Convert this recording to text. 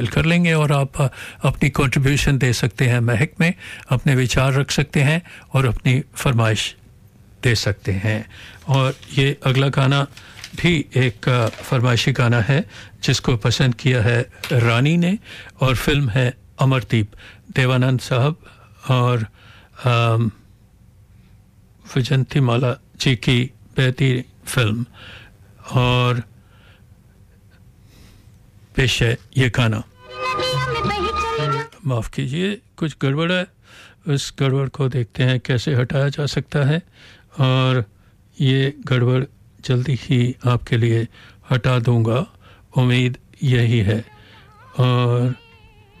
कर लेंगे और आप अपनी कंट्रीब्यूशन दे सकते हैं महक में, अपने विचार रख सकते हैं और अपनी फरमाइश दे सकते हैं। और ये अगला गाना भी एक फरमाइशी गाना है जिसको पसंद किया है रानी ने, और फिल्म है अमरदीप, देवानंद साहब और विजंती माला जी की बेहतरीन फिल्म, और पेश है ये गाना। माफ़ कीजिए, कुछ गड़बड़ है, उस गड़बड़ को देखते हैं कैसे हटाया जा सकता है, और ये गड़बड़ जल्दी ही आपके लिए हटा दूंगा, उम्मीद यही है। और